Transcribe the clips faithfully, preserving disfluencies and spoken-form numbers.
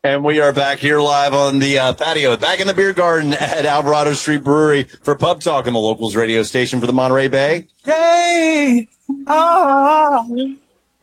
And we are back here live on the uh, patio, back in the beer garden at Alvarado Street Brewery for Pub Talk on the Locals radio station for the Monterey Bay. Hey, oh,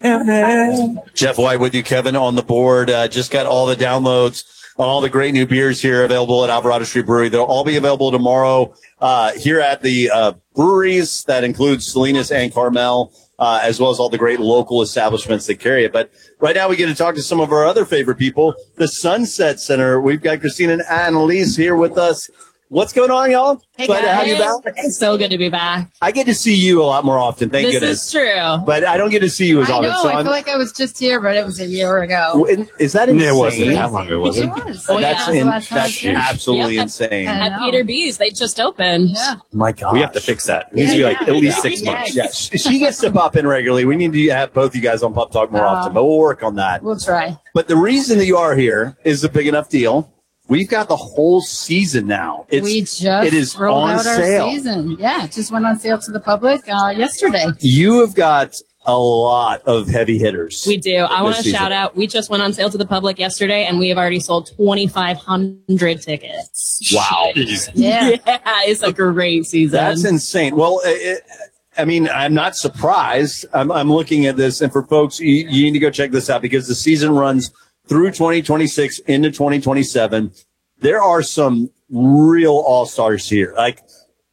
Jeff White with you, Kevin, on the board. Uh, just got all the downloads on all the great new beers here available at Alvarado Street Brewery. They'll all be available tomorrow uh, here at the uh, breweries. That includes Salinas and Carmel, uh, as well as all the great local establishments that carry it. But right now we get to talk to some of our other favorite people, the Sunset Center. We've got Christina and Annalise here with us. What's going on, y'all? Hey, Glad to have you guys. back. It's so good to be back. I get to see you a lot more often, thank this goodness. is true. But I don't get to see you as I often. know. so I I'm- feel like I was just here, but it was a year ago. Is that insane? It wasn't that long ago, was it? It was. Oh, That's, yeah. in, Last time I was that's here. absolutely Yep. insane. I At know. Peter B's, they just opened. Yeah. My God. We have to fix that. It needs to be Yeah, like yeah. at least Yeah. six Yeah. months. Yeah, she she gets to pop in regularly. We need to have both you guys on Pub Talk more Uh, often, but we'll work on that. We'll try. But the reason that you are here is a big enough deal. We've got the whole season now. It's, we just it is rolled on out our sale. season. Yeah, it just went on sale to the public uh, yesterday. You have got a lot of heavy hitters. We do. I want to season. shout out. We just went on sale to the public yesterday, and we have already sold twenty-five hundred tickets. Wow. Jeez. Yeah. Yeah, it's a great season. That's insane. Well, it, I mean, I'm not surprised. I'm, I'm looking at this, and for folks, you, you need to go check this out because the season runs through twenty twenty-six into twenty twenty-seven. There are some real all-stars here. Like,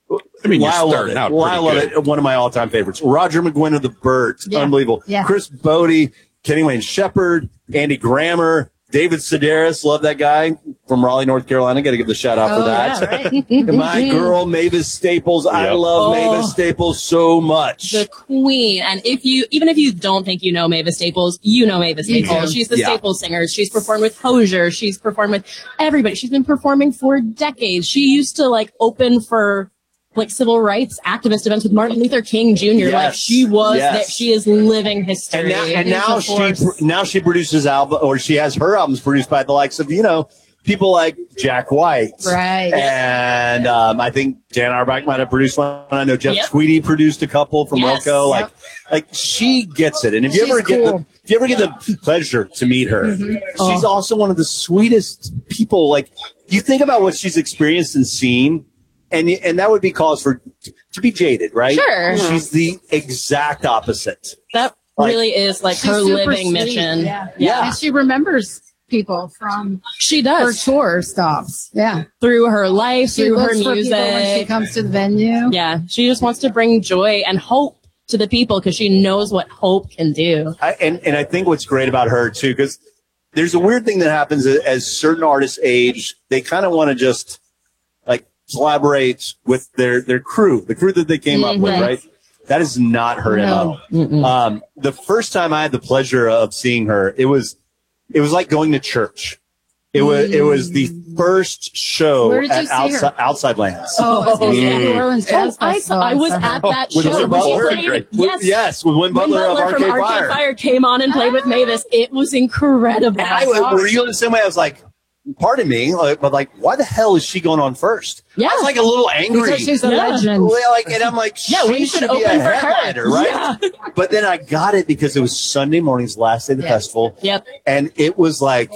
I mean, you're Lyle starting Lovett. out Lyle pretty Lovett, good. one of my all-time favorites. Roger McGuinn of the Birds, Yeah. unbelievable. Yeah. Chris Bodie, Kenny Wayne Shepherd, Andy Grammer, David Sedaris, love that guy from Raleigh, North Carolina. Got to give the shout out Oh, for that. yeah, right. And my girl Mavis Staples, I Yep. love Oh. Mavis Staples so much. the queen. And if you, even if you don't think you know Mavis Staples, you know Mavis You Staples. do. She's the Yeah. Staples singer. She's performed with Hosier. She's performed with everybody. She's been performing for decades. She used to like open for like civil rights activist events with Martin Luther King Junior Like Yes. she was Yes. that. She is living And history. now, and now she Force. now she produces album, or she has her albums produced by the likes of you know people like Jack White, Right. And um, I think Dan Arbach might have produced one. I know Jeff Yep. Tweedy produced a couple from Yes. Wilco. Like, Yep. like she gets it. And if you She's ever get the, cool. if you ever get the pleasure to meet her, she's also one of the sweetest people. Like, you think about what she's experienced and seen, and and that would be cause for to be jaded, right? Sure. She's the exact opposite. That Like- really is like She's her super living sweet. mission. Yeah. Yeah. And she remembers people from She her does tour stops. Yeah. through her life, She through her looks for people when she music. comes to the venue. Yeah, she just wants to bring joy and hope to the people because she knows what hope can do. I, and and I think what's great about her too, because there's a weird thing that happens as, as certain artists age, they kind of want to just like collaborate with their their crew, the crew that they came up with, Mhm. right? That is not her No. M O. Um, the first time I had the pleasure of seeing her, it was it was like going to church. It was it was the first show Where did you at see her? outside, Outside Lands. Oh, I was gonna say New Orleans Jazz I, Festival. I was saw her. at that With show. Win when she Butler? played- With- Yes, yes, with Win Win Butler, Butler of from Arcade Arcade Fire. Fire. came on and played with Mavis. It was incredible. And I were you in the same way? I was like, pardon me, like, but like, why the hell is she going on first? Yeah. I was like a little angry. Because she's a Yeah. legend. Well, like, and I'm like, Yeah, she we should be open a for her. headliner, right? But then I got it because it was Sunday morning's last day of the Yeah. festival, Yep. and it was like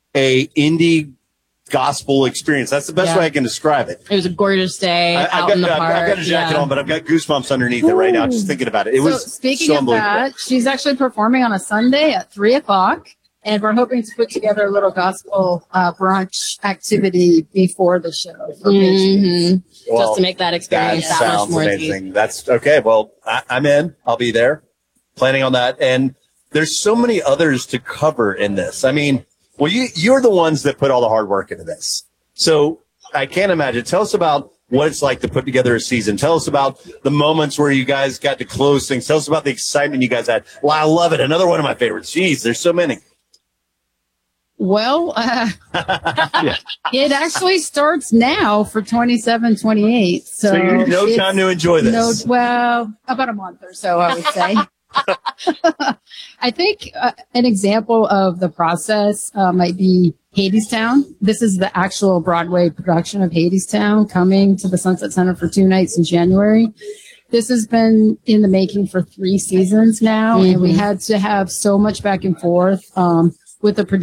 a indie gospel experience. That's the best Yeah. way I can describe it. It was a gorgeous day I, out I've, got, in the I've, park. I've got a jacket yeah. on, but I've got goosebumps underneath it right now just thinking about it. It So was speaking so of unbelievable. that, she's actually performing on a Sunday at three o'clock, and we're hoping to put together a little gospel uh, brunch activity before the show for patrons. Mhm. Well, Just to make that That experience that, much sounds more amazing. That's okay. Well, I, I'm in. I'll be there, planning on that. And there's so many others to cover in this. I mean, well, you you're the ones that put all the hard work into this, so I can't imagine. Tell us about what it's like to put together a season. Tell us about the moments where you guys got to close things. Tell us about the excitement you guys had. Well, I love it. Another one of my favorites. Jeez, there's so many. Well, uh, it actually starts now for twenty-seven, twenty-eight. So, So you no it's- time to enjoy this. No, well, about a month or so, I would say. I think uh, an example of the process uh, might be Hadestown. This is the actual Broadway production of Hadestown coming to the Sunset Center for two nights in January. This has been in the making for three seasons now, and we had to have so much back and forth um, with the producer.